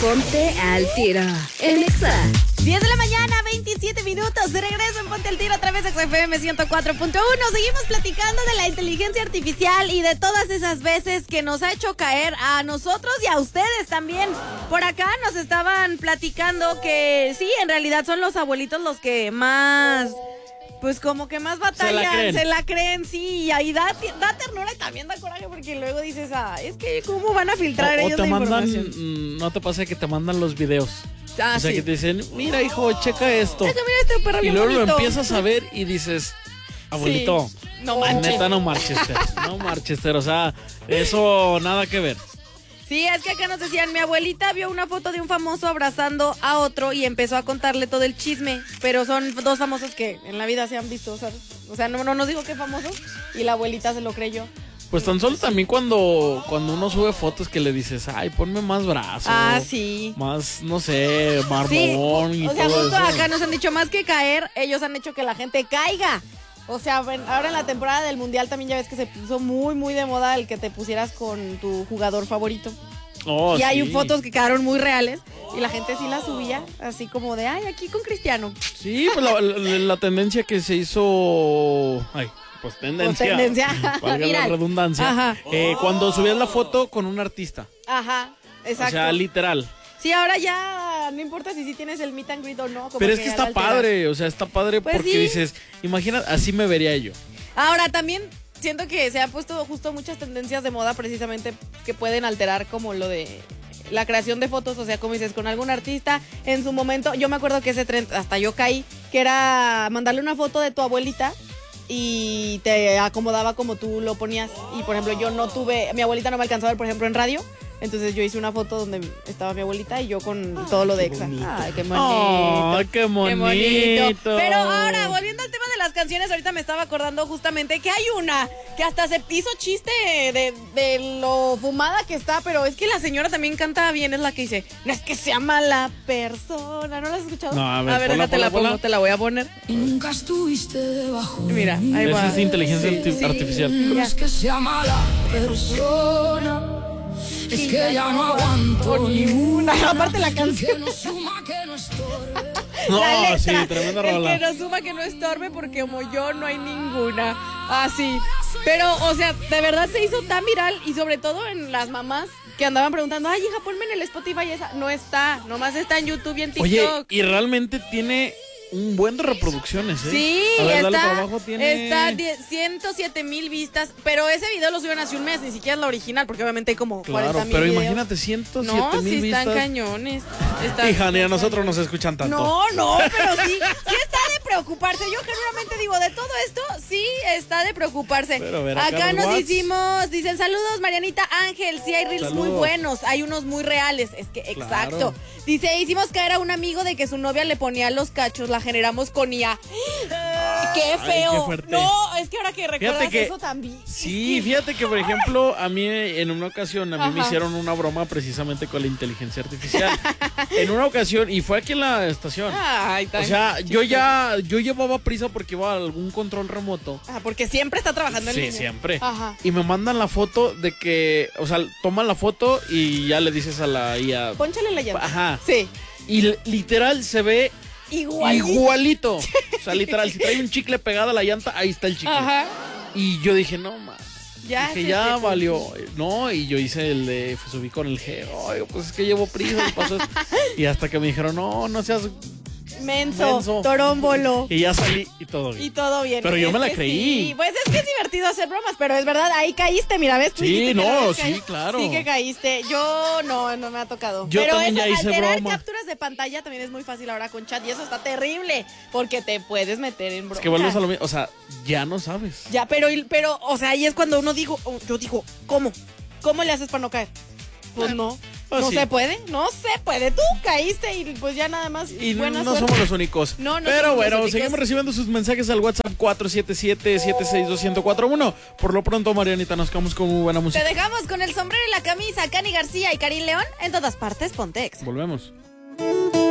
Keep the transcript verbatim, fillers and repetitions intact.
Ponte al Tiro en Exa. diez de la mañana, veintisiete minutos. De regreso en Ponte al Tiro a través de X F M ciento cuatro punto uno. Seguimos platicando de la inteligencia artificial y de todas esas veces que nos ha hecho caer a nosotros y a ustedes también. Por acá nos estaban platicando que sí, en realidad son los abuelitos los que más... Pues como que más batallan, se la creen, se la creen sí, y ahí da, da ternura y también da coraje porque luego dices, ah, es que cómo van a filtrar o, ellos o te la mandan, información. no te pasa que te mandan los videos. Ah, o sea, sí. que te dicen, mira hijo, checa esto. Checa, mira este perro y bien luego bonito. lo empiezas a ver y dices, abuelito, sí. no manches. neta no Marchester, no Marchester, o sea, eso nada que ver. Sí, es que acá nos decían, mi abuelita vio una foto de un famoso abrazando a otro y empezó a contarle todo el chisme, pero son dos famosos que en la vida se han visto, ¿sabes? O sea, no, no nos digo qué famosos y la abuelita se lo creyó. Pues tan solo también cuando, cuando uno sube fotos que le dices, ay, ponme más brazos. Ah, sí. Más, no sé, marmón sí. y o sea, todo justo eso. acá nos han dicho más que caer, ellos han hecho que la gente caiga. O sea, ahora en la temporada del Mundial también ya ves que se puso muy, muy de moda el que te pusieras con tu jugador favorito. Oh, y sí. hay fotos que quedaron muy reales y la gente sí las subía, así como de, ay, aquí con Cristiano. Sí, pues la, la, la tendencia que se hizo... Ay, pues tendencia. Pues tendencia. Valga la redundancia. Ajá. Eh, cuando subías la foto con un artista. Ajá, exacto. O sea, literal. Sí, ahora ya no importa si sí tienes el meet and greet o no. Como Pero es que que está alteras. padre, o sea, está padre Pues porque sí. dices, imagina, así me vería yo. Ahora también siento que se han puesto justo muchas tendencias de moda precisamente que pueden alterar como lo de la creación de fotos, o sea, como dices, con algún artista en su momento. Yo me acuerdo que ese tren, hasta yo caí, que era mandarle una foto de tu abuelita y te acomodaba como tú lo ponías. Y por ejemplo, yo no tuve, mi abuelita no me alcanzó a ver, por ejemplo, en radio. Entonces yo hice una foto donde estaba mi abuelita y yo con Ay, todo lo de Exa. Ay, qué bonito. Ay, qué bonito. Qué bonito. Pero ahora, volviendo al tema de las canciones, ahorita me estaba acordando justamente que hay una que hasta se hizo chiste de, de lo fumada que está, pero es que la señora también canta bien, es la que dice, no es que sea mala persona. ¿No la has escuchado? No, a ver, a ver ponla, déjate la ponla, pongo, ponla. te la voy a poner. Y nunca estuviste debajo. Mira, ahí Esa va. es inteligencia Sí, arti- sí. artificial. No es que sea mala persona. Es que ya no aguanto ni una. Aparte la Que canción. no suma, que no estorbe. No, La letra, sí, tremenda el rola. que no suma, que no estorbe, porque como yo no hay ninguna. Así. Pero, o sea, de verdad se hizo tan viral y sobre todo en las mamás que andaban preguntando, ay, hija, ponme en el Spotify esa. No está, nomás está en YouTube y en TikTok. Oye, y realmente tiene un buen de reproducciones, ¿eh? Sí, A ver, dale está, para abajo, tiene... está die- ciento siete mil vistas, pero ese video lo subieron hace un mes, ni siquiera es la original, porque obviamente hay como Claro, cuarenta mil pero videos. imagínate, ciento siete No, mil sí vistas. están cañones. Están- Hija, ni a nosotros nos escuchan tanto. No, no, pero sí, sí está de preocuparse. Yo generalmente digo, de todo esto, sí está de preocuparse. Pero ver acá Acá los nos whats. hicimos, dicen, saludos Marianita Ángel, sí hay reels Saludos. muy buenos, hay unos muy reales, es que exacto. Claro. Dice, hicimos caer a un amigo de que su novia le ponía los cachos, la generamos con I A. ¡Qué feo! Ay, qué fuerte. No, es que ahora que recuerdas Fíjate que- eso también. Sí, fíjate que, por ejemplo, a mí en una ocasión, a mí me Ajá. hicieron una broma precisamente con la inteligencia artificial. En una ocasión, y fue aquí en la estación. Ay, tan O sea, yo chistoso. ya, yo llevaba prisa porque iba a algún control remoto. Ah, porque siempre está trabajando en Sí, línea. siempre. Ajá. Y me mandan la foto de que, o sea, toman la foto y ya le dices a la I A. Pónchale la llanta. Ajá. Sí. Y l- literal se ve Igual. igualito. O sea, literal, si trae un chicle pegado a la llanta, ahí está el chicle. Ajá. Y yo dije, no, ma. Ya. Dije, se ya te- valió. No, y yo hice el de, subí con el G. Oye, pues es que llevo prisa y pasó esto. Y hasta que me dijeron, no, no seas... Menso, Menso. torombolo. Y ya salí y todo Y bien. todo bien. Pero yo Es me la que creí. Sí. Pues es que es divertido hacer bromas, pero es verdad, ahí caíste, mira, ¿ves? Tú Sí, dijiste que no, habías sí, caído. claro. Sí que caíste. Yo no, no me ha tocado. Yo pero también eso, ya hice alterar broma. capturas de pantalla también es muy fácil ahora con chat y eso está terrible, porque te puedes meter en bromas. Es que vuelves a lo mismo. O sea, ya no sabes. Ya, pero, pero, o sea, ahí es cuando uno digo, yo digo, ¿cómo? ¿Cómo le haces para no caer? Pues no. Pues no sí. se puede, no se puede. Tú caíste y pues ya nada más. Y buena no suerte. somos los únicos. No, no Pero somos bueno, los únicos. seguimos recibiendo sus mensajes al WhatsApp cuatro siete siete, siete seis dos, uno cero cuatro uno. Por lo pronto, Marianita, nos quedamos con muy buena Te música. dejamos con el sombrero y la camisa, Cani García y Karim León. En todas partes, Pontex. Volvemos.